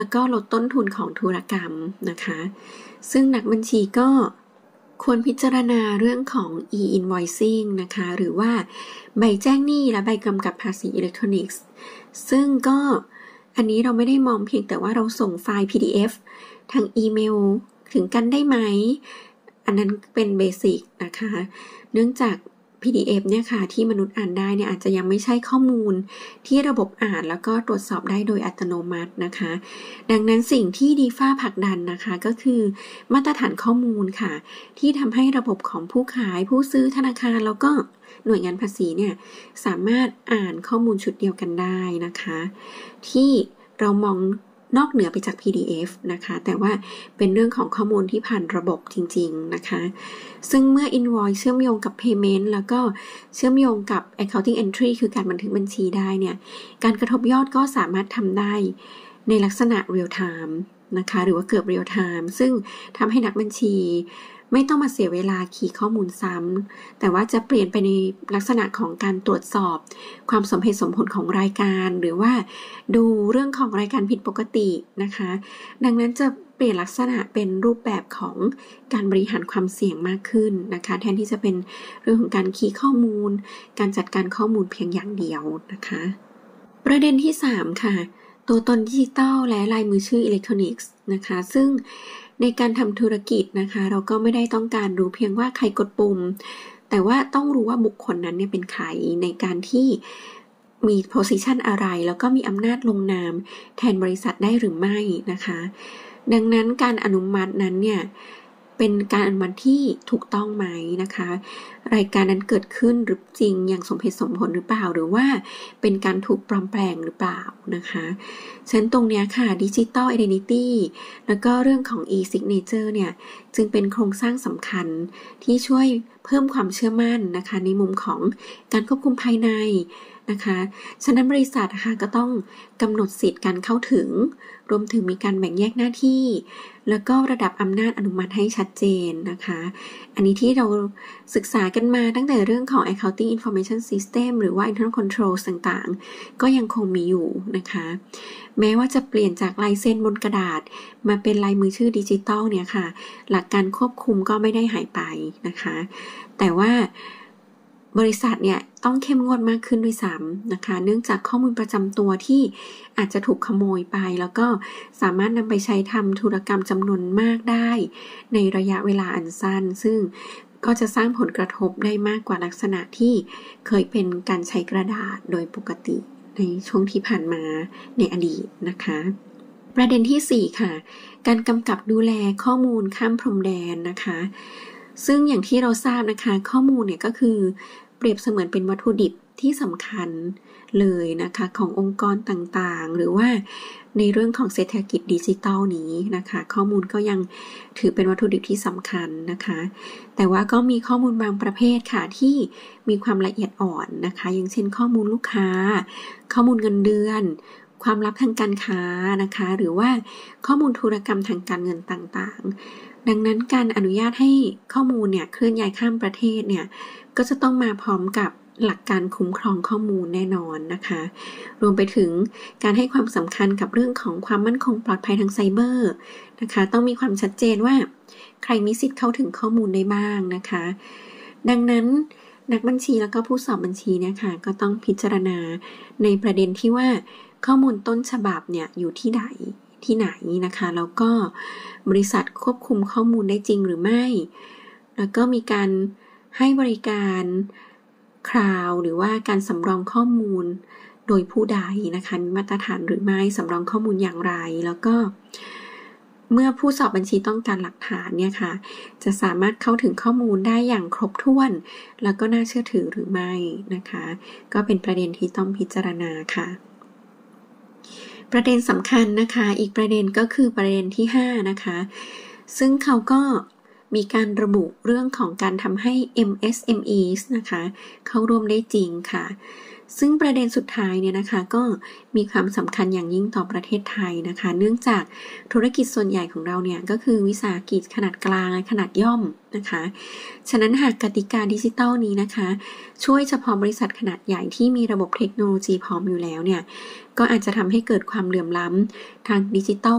แล้วก็ลดต้นทุนของธุรกรรมนะคะซึ่งนักบัญชีก็ควรพิจารณาเรื่องของ e-invoicing นะคะหรือว่าใบแจ้งหนี้และใบกำกับภาษีอิเล็กทรอนิกส์ซึ่งก็อันนี้เราไม่ได้มองเพียงแต่ว่าเราส่งไฟล์ PDF ทางอีเมลถึงกันได้ไหมอันนั้นเป็นเบสิกนะคะเนื่องจาก PDF เนี่ยค่ะที่มนุษย์อ่านได้เนี่ยอาจจะยังไม่ใช่ข้อมูลที่ระบบอ่านแล้วก็ตรวจสอบได้โดยอัตโนมัตินะคะดังนั้นสิ่งที่ดีฟ้าผลักดันนะคะก็คือมาตรฐานข้อมูลค่ะที่ทำให้ระบบของผู้ขายผู้ซื้อธนาคารแล้วก็หน่วยงานภาษีเนี่ยสามารถอ่านข้อมูลชุดเดียวกันได้นะคะที่เรามองนอกเหนือไปจาก PDF นะคะแต่ว่าเป็นเรื่องของข้อมูลที่ผ่านระบบจริงๆนะคะซึ่งเมื่อ invoice เชื่อมโยงกับ payment แล้วก็เชื่อมโยงกับ accounting entry คือการบันทึกบัญชีได้เนี่ยการกระทบยอดก็สามารถทำได้ในลักษณะ real time นะคะหรือว่าเกือบ real time ซึ่งทำให้นักบัญชีไม่ต้องมาเสียเวลาคีย์ข้อมูลซ้ำแต่ว่าจะเปลี่ยนไปในลักษณะของการตรวจสอบความสมเหตุสมผลของรายการหรือว่าดูเรื่องของรายการผิดปกตินะคะดังนั้นจะเปลี่ยนลักษณะเป็นรูปแบบของการบริหารความเสี่ยงมากขึ้นนะคะแทนที่จะเป็นเรื่องของการคีย์ข้อมูลการจัดการข้อมูลเพียงอย่างเดียวนะคะประเด็นที่3ค่ะตัวตนดิจิทัลและลายมือชื่ออิเล็กทรอนิกส์นะคะซึ่งในการทำธุรกิจนะคะเราก็ไม่ได้ต้องการรู้เพียงว่าใครกดปุ่มแต่ว่าต้องรู้ว่าบุคคลนั้นเนี่ยเป็นใครในการที่มี position อะไรแล้วก็มีอำนาจลงนามแทนบริษัทได้หรือไม่นะคะดังนั้นการอนุมัตินั้นเนี่ยเป็นการอนุมัติที่ถูกต้องไหมนะคะรายการนั้นเกิดขึ้นหรือจริงอย่างสมเหตุสมผลหรือเปล่าหรือว่าเป็นการถูกปลอมแปลงหรือเปล่านะคะฉะนั้นตรงนี้ค่ะ Digital Identity แล้วก็เรื่องของ e-signature เนี่ยจึงเป็นโครงสร้างสำคัญที่ช่วยเพิ่มความเชื่อมั่นนะคะในมุมของการควบคุมภายในนะคะฉะนั้นบริษัทค่ะก็ต้องกำหนดสิทธิ์การเข้าถึงรวมถึงมีการแบ่งแยกหน้าที่แล้วก็ระดับอำนาจอนุมัติให้ชัดเจนนะคะอันนี้ที่เราศึกษากันมาตั้งแต่เรื่องของ Accounting Information System หรือว่า Internal Controls ต่างๆก็ยังคงมีอยู่นะคะแม้ว่าจะเปลี่ยนจากลายเซ็นบนกระดาษมาเป็นลายมือชื่อดิจิตอลเนี่ยค่ะหลักการควบคุมก็ไม่ได้หายไปนะคะแต่ว่าบริษัทเนี่ยต้องเข้มงวดมากขึ้นด้วยซ้ำนะคะเนื่องจากข้อมูลประจำตัวที่อาจจะถูกขโมยไปแล้วก็สามารถนำไปใช้ทำธุรกรรมจำนวนมากได้ในระยะเวลาอันสั้นซึ่งก็จะสร้างผลกระทบได้มากกว่าลักษณะที่เคยเป็นการใช้กระดาษโดยปกติในช่วงที่ผ่านมาในอดีตนะคะประเด็นที่4ค่ะการกำกับดูแลข้อมูลข้ามพรมแดนนะคะซึ่งอย่างที่เราทราบนะคะข้อมูลเนี่ยก็คือเปรียบเสมือนเป็นวัตถุดิบที่สำคัญเลยนะคะขององค์กรต่างๆหรือว่าในเรื่องของเศรษฐกิจดิจิทัลนี้นะคะข้อมูลก็ยังถือเป็นวัตถุดิบที่สำคัญนะคะแต่ว่าก็มีข้อมูลบางประเภทค่ะที่มีความละเอียดอ่อนนะคะอย่างเช่นข้อมูลลูกค้าข้อมูลเงินเดือนความลับทางการค้านะคะหรือว่าข้อมูลธุรกรรมทางการเงินต่างๆดังนั้นการอนุญาตให้ข้อมูลเนี่ยเคลื่อนย้ายข้ามประเทศเนี่ยก็จะต้องมาพร้อมกับหลักการคุ้มครองข้อมูลแน่นอนนะคะรวมไปถึงการให้ความสำคัญกับเรื่องของความมั่นคงปลอดภัยทางไซเบอร์นะคะต้องมีความชัดเจนว่าใครมีสิทธิ์เข้าถึงข้อมูลได้บ้างนะคะดังนั้นนักบัญชีแล้วก็ผู้สอบบัญชีนะคะก็ต้องพิจารณาในประเด็นที่ว่าข้อมูลต้นฉบับเนี่ยอยู่ที่ไหนนะคะแล้วก็บริษัทควบคุมข้อมูลได้จริงหรือไม่แล้วก็มีการให้บริการคลาวด์หรือว่าการสำรองข้อมูลโดยผู้ใดนะคะมีมาตรฐานหรือไม่สำรองข้อมูลอย่างไรแล้วก็เมื่อผู้สอบบัญชีต้องการหลักฐานเนี่ยค่ะจะสามารถเข้าถึงข้อมูลได้อย่างครบถ้วนแล้วก็น่าเชื่อถือหรือไม่นะคะก็เป็นประเด็นที่ต้องพิจารณาค่ะประเด็นสำคัญนะคะอีกประเด็นก็คือประเด็นที่5นะคะซึ่งเขาก็มีการระบุเรื่องของการทำให้ MSMEs นะคะเข้าร่วมได้จริงค่ะซึ่งประเด็นสุดท้ายเนี่ยนะคะก็มีความสำคัญอย่างยิ่งต่อประเทศไทยนะคะเนื่องจากธุรกิจส่วนใหญ่ของเราเนี่ยก็คือวิสาหกิจขนาดกลางและขนาดย่อมนะคะฉะนั้นหากกติกาดิจิทัลนี้นะคะช่วยเฉพาะบริษัทขนาดใหญ่ที่มีระบบเทคโนโลยีพร้อมอยู่แล้วเนี่ยก็อาจจะทำให้เกิดความเหลื่อมล้ำทางดิจิทัล